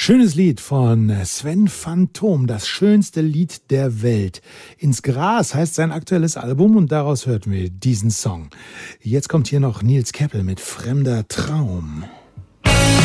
Schönes Lied von Sven Phantom, das schönste Lied der Welt. Ins Gras heißt sein aktuelles Album und daraus hörten wir diesen Song. Jetzt kommt hier noch Nils Keppel mit Fremder Traum.